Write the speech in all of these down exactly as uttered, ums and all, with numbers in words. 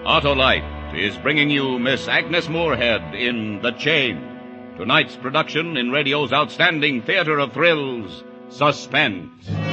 Autolite is bringing you Miss Agnes Moorehead in The Chain. Tonight's production in radio's outstanding theater of thrills, Suspense.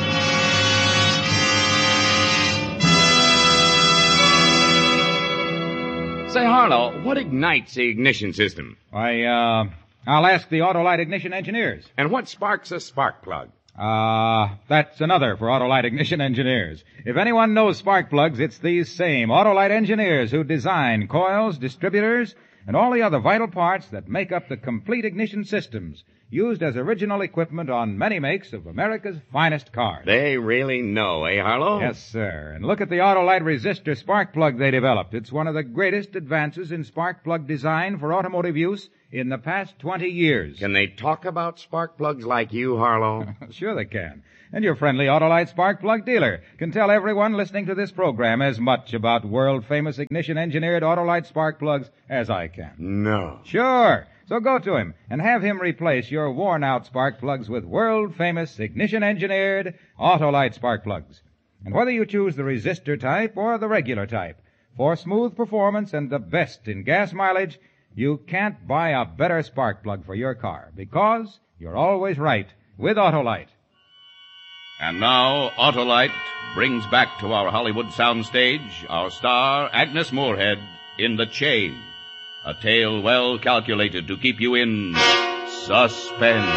Say, Harlow, what ignites the ignition system? Why, uh, I'll ask the Autolite ignition engineers. And what sparks a spark plug? Uh, that's another for Autolite ignition engineers. If anyone knows spark plugs, it's these same Autolite engineers who design coils, distributors, and all the other vital parts that make up the complete ignition systems used as original equipment on many makes of America's finest cars. They really know, eh, Harlow? Yes, sir. And look at the Autolite resistor spark plug they developed. It's one of the greatest advances in spark plug design for automotive use in the past twenty years. Can they talk about spark plugs like you, Harlow? Sure they can. And your friendly Autolite spark plug dealer can tell everyone listening to this program as much about world-famous ignition-engineered Autolite spark plugs as I can. No. Sure. So go to him and have him replace your worn-out spark plugs with world-famous ignition-engineered Autolite spark plugs. And whether you choose the resistor type or the regular type, for smooth performance and the best in gas mileage, you can't buy a better spark plug for your car, because you're always right with Autolite. And now, Autolite brings back to our Hollywood soundstage our star, Agnes Moorehead, in The Chain, a tale well calculated to keep you in suspense.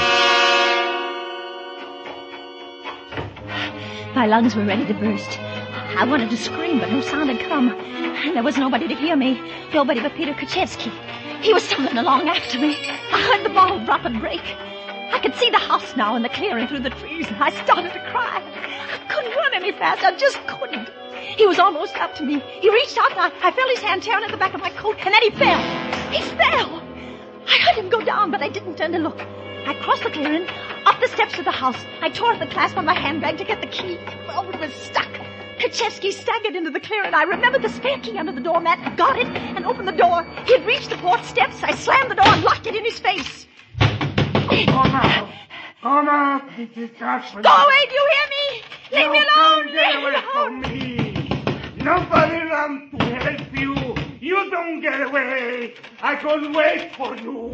My lungs were ready to burst. I wanted to scream, but no sound had come. And there was nobody to hear me. Nobody but Peter Kaczewski. He was stumbling along after me. I heard the bottle drop and break. I could see the house now in the clearing through the trees, and I started to cry. I couldn't run any faster. I just couldn't. He was almost up to me. He reached out, and I, I felt his hand tearing at the back of my coat, and then he fell. He fell. I heard him go down, but I didn't turn to look. I crossed the clearing, up the steps of the house. I tore at the clasp on my handbag to get the key. Oh, it was stuck. Kaczewski staggered into the clearing. I remembered the spare key under the doormat, got it, and opened the door. He had reached the porch steps. I slammed the door and locked it in his face. Come out. Come out, Missus Carpenter. Go away, do you hear me? Leave you me alone. Get Leave me away alone. from me. Nobody ran to help you. You don't get away. I can wait for you.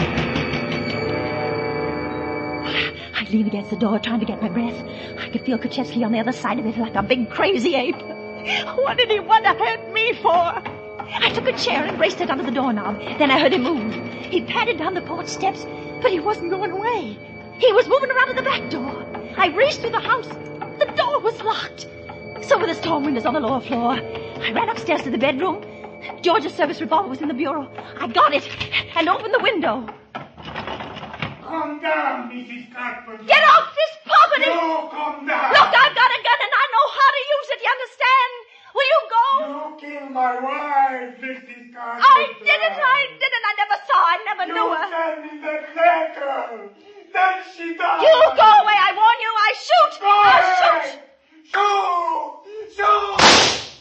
I leaned against the door, trying to get my breath. I could feel Kaczewski on the other side of it like a big crazy ape. What did he want to hurt me for? I took a chair and braced it under the doorknob. Then I heard him move. He padded down the porch steps, but he wasn't going away. He was moving around to the back door. I raced through the house. The door was locked. So were the storm windows on the lower floor. I ran upstairs to the bedroom. George's service revolver was in the bureau. I got it and opened the window. Calm down, Missus Carpenter. Get off this property! No, calm down. Look, I've got a gun and I know how to use it, you understand? Will you go? You killed my wife, Missus Carpenter. I didn't, I didn't. I never saw her. I never you knew her. You sent me that letter. Then she died. You go away, I warn you. I shoot. Go I'll away. shoot. Shoot. Shoot.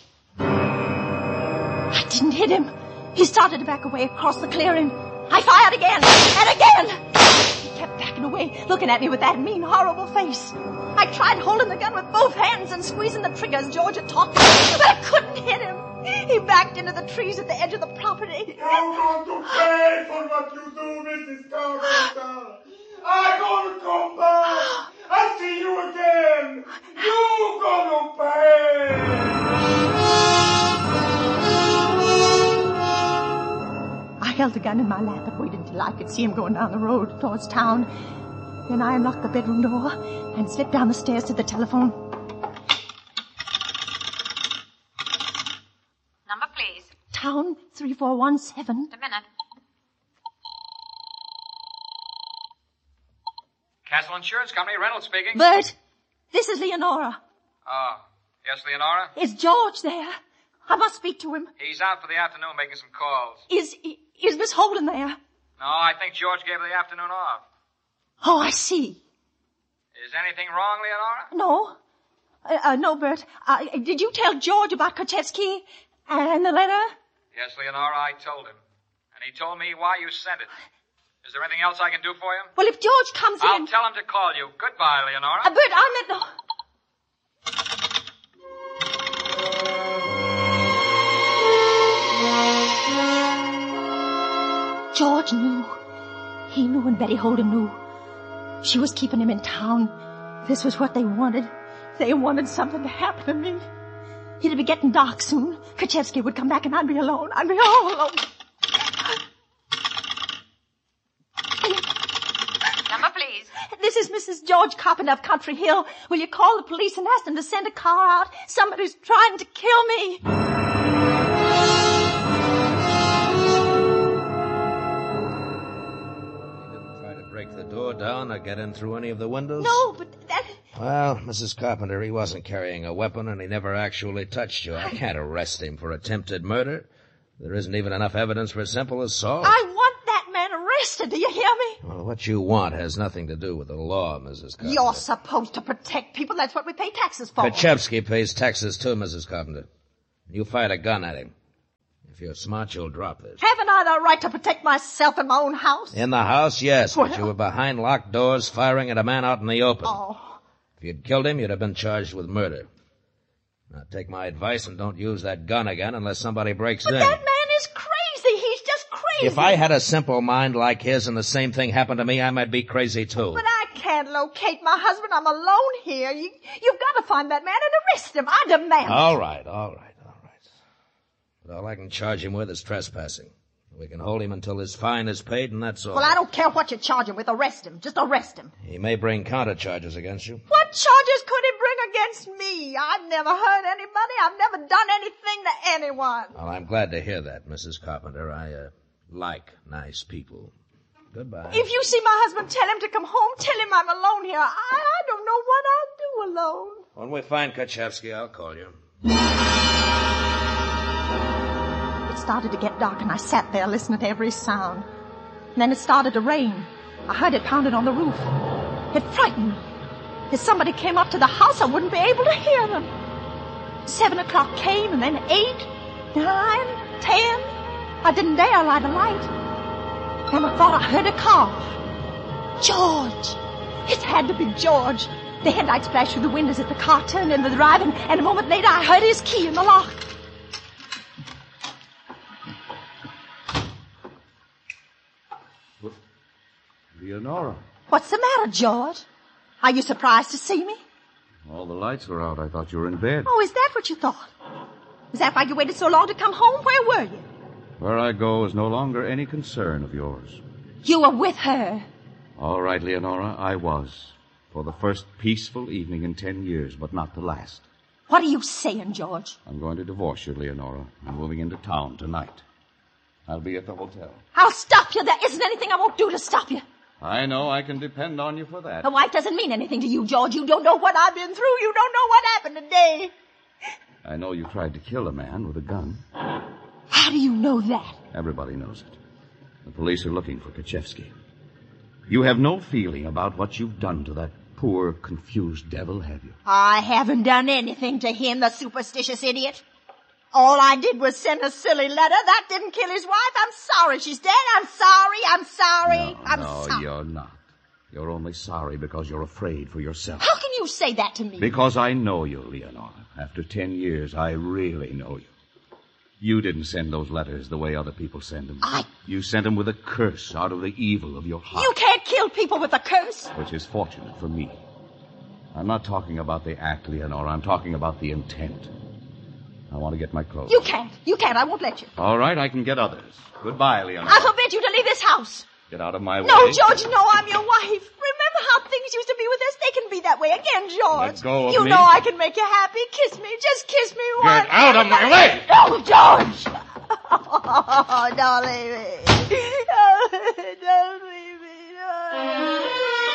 I didn't hit him. He started to back away across the clearing. I fired again and again. He kept backing away, looking at me with that mean, horrible face. I tried holding the gun with both hands and squeezing the trigger as George had taught me, but I couldn't hit him. He backed into the trees at the edge of the property. You're going to pay for what you do, Missus Carpenter. I'm going to come back. I'll see you again. You're going to pay. I held the gun in my lap and waited until I could see him going down the road towards town. Then I unlocked the bedroom door and slipped down the stairs to the telephone. Number, please. Town three four one seven. Just a minute. Castle Insurance Company, Reynolds speaking. Bert, this is Leonora. Oh, yes, Leonora? Is George there? I must speak to him. He's out for the afternoon making some calls. Is is Miss Holden there? No, I think George gave her the afternoon off. Oh, I see. Is anything wrong, Leonora? No. Uh, uh, no, Bert. Uh, did you tell George about Kaczewski and the letter? Yes, Leonora, I told him. And he told me why you sent it. Is there anything else I can do for you? Well, if George comes I'll in... I'll tell him to call you. Goodbye, Leonora. Uh, Bert, I'm at the... George knew. He knew and Betty Holden knew. She was keeping him in town. This was what they wanted. They wanted something to happen to me. It'd be getting dark soon. Kachevsky would come back and I'd be alone. I'd be all alone. Number, please. This is Missus George Carpenter of Country Hill. Will you call the police and ask them to send a car out? Somebody's trying to kill me. Break the door down or get in through any of the windows? No, but that... Well, Missus Carpenter, he wasn't carrying a weapon and he never actually touched you. I can't arrest him for attempted murder. There isn't even enough evidence for simple assault. I want that man arrested, do you hear me? Well, what you want has nothing to do with the law, Missus Carpenter. You're supposed to protect people. That's what we pay taxes for. Kachevsky pays taxes too, Missus Carpenter. You fired a gun at him. If you're smart, you'll drop this. Haven't I the right to protect myself in my own house? In the house, yes, Well... but you were behind locked doors firing at a man out in the open. Oh. If you'd killed him, you'd have been charged with murder. Now, take my advice and don't use that gun again unless somebody breaks But in. that man is crazy. He's just crazy. If I had a simple mind like his and the same thing happened to me, I might be crazy too. But I can't locate my husband. I'm alone here. You, you've got to find that man and arrest him. I demand it. All right, all right, all right. But all I can charge him with is trespassing. We can hold him until his fine is paid, and that's all. Well, I don't care what you charge him with. Arrest him. Just arrest him. He may bring counter charges against you. What charges could he bring against me? I've never hurt anybody. I've never done anything to anyone. Well, I'm glad to hear that, Missus Carpenter. I, uh, like nice people. Goodbye. If you see my husband, tell him to come home. Tell him I'm alone here. I, I don't know what I'll do alone. When we find Kachevsky, I'll call you. It started to get dark, and I sat there listening to every sound. And then it started to rain. I heard it pounding on the roof. It frightened me. If somebody came up to the house, I wouldn't be able to hear them. Seven o'clock came, and then eight, nine, ten. I didn't dare light a light. Then I thought I heard a car. George! It had to be George. The headlights flashed through the windows as the car turned into the drive, and, and a moment later I heard his key in the lock. Leonora. What's the matter, George? Are you surprised to see me? All the lights were out. I thought you were in bed. Oh, is that what you thought? Is that why you waited so long to come home? Where were you? Where I go is no longer any concern of yours. You were with her. All right, Leonora, I was. For the first peaceful evening in ten years, but not the last. What are you saying, George? I'm going to divorce you, Leonora. I'm moving into town tonight. I'll be at the hotel. I'll stop you. There isn't anything I won't do to stop you. I know I can depend on you for that. A wife doesn't mean anything to you, George. You don't know what I've been through. You don't know what happened today. I know you tried to kill a man with a gun. How do you know that? Everybody knows it. The police are looking for Kachevsky. You have no feeling about what you've done to that poor, confused devil, have you? I haven't done anything to him, the superstitious idiot. All I did was send a silly letter. That didn't kill his wife. I'm sorry she's dead. I'm sorry. I'm sorry. No, I'm no, sorry. you're not. You're only sorry because you're afraid for yourself. How can you say that to me? Because I know you, Leonora. After ten years, I really know you. You didn't send those letters the way other people send them. I... You sent them with a curse out of the evil of your heart. You can't kill people with a curse. Which is fortunate for me. I'm not talking about the act, Leonora. I'm talking about the intent. I want to get my clothes. You can't. You can't. I won't let you. All right, I can get others. Goodbye, Leonora. I forbid you to leave this house. Get out of my way. No, George, no, I'm your wife. Remember how things used to be with us? They can be that way again, George. Let go of you me. know I can make you happy. Kiss me. Just kiss me once. Get out of my way! No, George! Oh, don't leave me. Oh, don't leave me. No.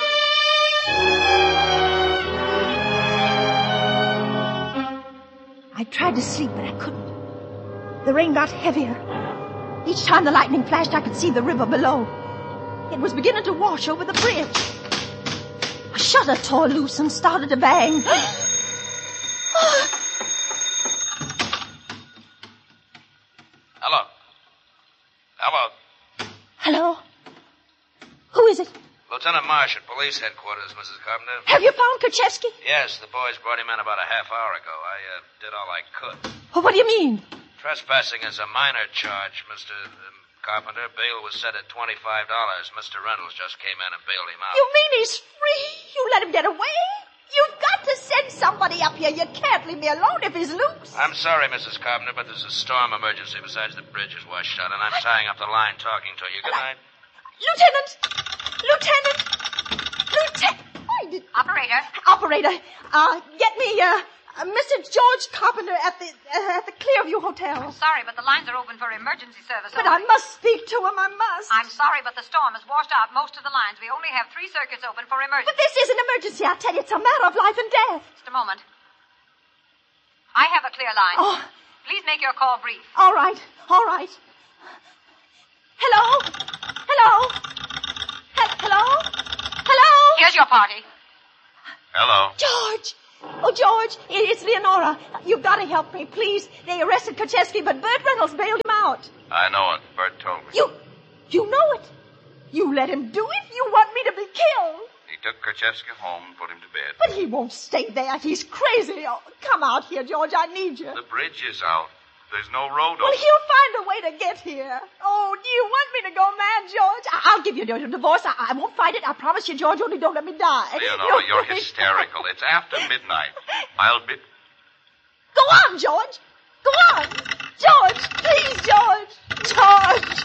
I tried to sleep, but I couldn't. The rain got heavier. Each time the lightning flashed, I could see the river below. It was beginning to wash over the bridge. A shutter tore loose and started to bang. Hello. Hello. Hello? Who is it? Lieutenant Marsh at police headquarters, Missus Carpenter. Have you found Kachevsky? Yes, the boys brought him in about a half hour ago. I uh, did all I could. Oh, what do you mean? Trespassing is a minor charge, Mister Um, Carpenter. Bail was set at twenty-five dollars. Mister Reynolds just came in and bailed him out. You mean he's free? You let him get away? You've got to send somebody up here. You can't leave me alone if he's loose. I'm sorry, Missus Carpenter, but there's a storm emergency besides the bridge is washed out, and I'm tying up the line talking to you. Good night. Lieutenant! Lieutenant! Lieutenant! I did... Operator. Operator, uh, get me, uh, uh, Mister George Carpenter at the, uh, at the Clearview Hotel. Sorry, but the lines are open for emergency service. But only. I must speak to him, I must. I'm sorry, but the storm has washed out most of the lines. We only have three circuits open for emergency. But this is an emergency, I tell you. It's a matter of life and death. Just a moment. I have a clear line. Oh. Please make your call brief. All right, all right. Hello? Hello? He- hello? Hello? Here's your party. Hello. George! Oh, George, it's Leonora. You've got to help me, please. They arrested Kochesky, but Bert Reynolds bailed him out. I know it. Bert told me. You, you know it. You let him do it? You want me to be killed? He took Kochesky home and put him to bed. But he won't stay there. He's crazy. Oh, come out here, George. I need you. The bridge is out. There's no road Well, open. he'll find a way to get here. Oh, do you want me to go mad, George? I- I'll give you a divorce. I-, I won't fight it. I promise you, George. Only don't let me die. Leonora, You- you're hysterical. It's after midnight. I'll be... Go on, George. Go on. George, please, George. George.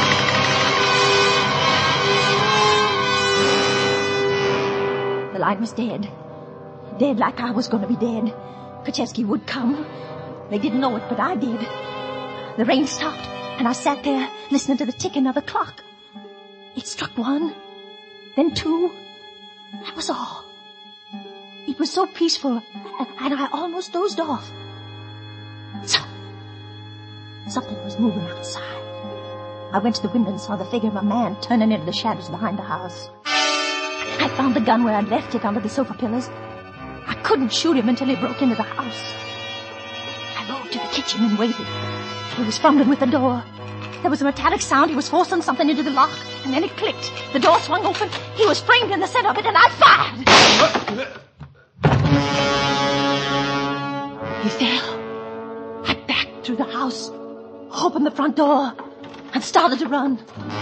The line was dead. Dead like I was going to be dead. Kochesky would come. They didn't know it, but I did. The rain stopped, and I sat there listening to the ticking of the clock. It struck one, then two. That was all. It was so peaceful, and I almost dozed off. So, something was moving outside. I went to the window and saw the figure of a man turning into the shadows behind the house. I found the gun where I'd left it under the sofa pillows. I couldn't shoot him until he broke into the house. I moved to the kitchen and waited. He was fumbling with the door. There was a metallic sound. He was forcing something into the lock, and then it clicked. The door swung open. He was framed in the center of it, and I fired. He fell. I backed through the house, opened the front door, and started to run.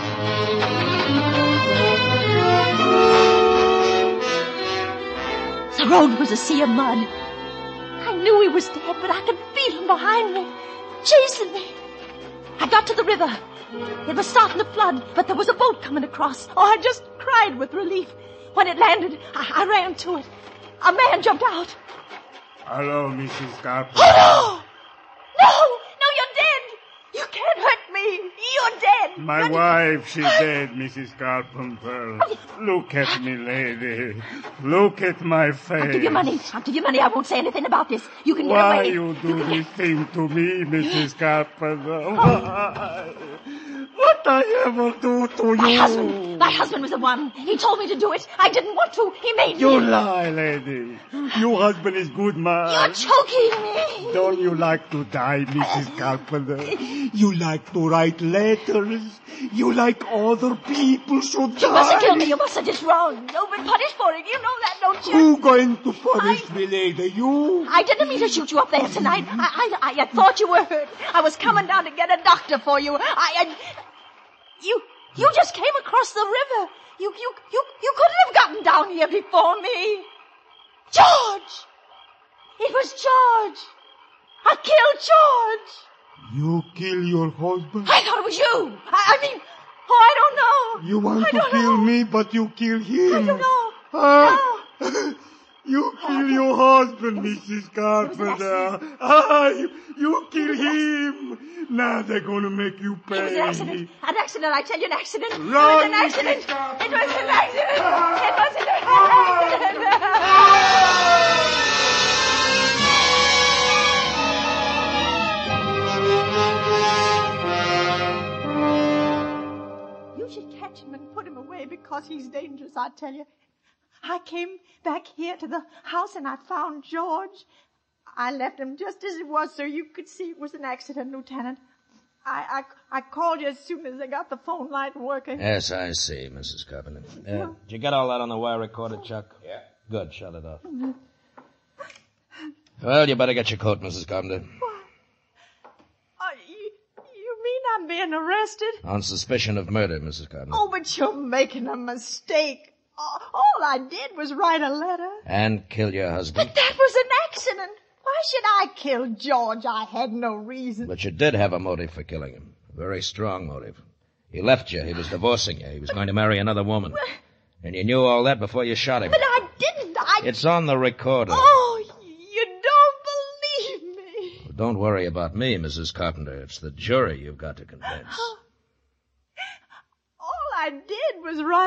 The road was a sea of mud. I knew he was dead, but I could feel him behind me, chasing me. I got to the river. It was starting to flood, but there was a boat coming across. Oh, I just cried with relief. When it landed, I, I ran to it. A man jumped out. Hello, Missus Carpenter. Oh, no! No, no, you're dead! You can't hurt me. You're dead. My You're wife, she's dead, Missus Carpenter. Look at me, lady. Look at my face. I'll give you money. I'll give you money. I won't say anything about this. You can get Why away. you do can this get... thing to me, Missus Carpenter? Why? What I ever do to you? My husband. My husband was the one. He told me to do it. I didn't want to. He made me. You lie, lady. Your husband is good man. You're choking me. Don't you like to die, Missus Carpenter? You like to write letters. You like other people should die. You mustn't kill me. You mustn't. It's wrong. You've been punished for it. You know that, don't you? Who going to punish I- me, lady? You? I didn't mean to shoot you up there tonight. I, I, I had thought you were hurt. I was coming down to get a doctor for you. I, I, you, you just came across the river. You, you, you, you couldn't have gotten down here before me. George! It was George. I killed George. You kill your husband? I thought it was you. I, I mean, oh, I don't know. You want I to don't kill know. me, but you kill him. I don't know. Ah. No. You kill your husband, Missus Carpenter. Ah, you, you kill him. Now they're gonna make you pay. It was an accident. An accident, I tell you, an accident. Run, it was an accident. Missus Carpenter. It was an accident. It was an accident. You should catch him and put him away because he's dangerous, I tell you. I came back here to the house and I found George. I left him just as it was so you could see it was an accident, Lieutenant. I, I, I called you as soon as I got the phone line working. Yes, I see, Missus Carpenter. Uh, did you get all that on the wire recorder, Chuck? Yeah. Good, shut it off. Well, you better get your coat, Missus Carpenter. Uh, you, you mean I'm being arrested? On suspicion of murder, Missus Carpenter. Oh, but you're making a mistake. All I did was write a letter. And kill your husband. But that was an accident. Why should I kill George? I had no reason. But you did have a motive for killing him. A very strong motive. He left you. He was divorcing you. He was going to marry another woman. And you knew all that before you shot him. But I didn't. I... It's on the recorder. Oh, you don't believe me. Well, don't worry about me, Missus Carpenter. It's the jury you've got to convince. All I did was write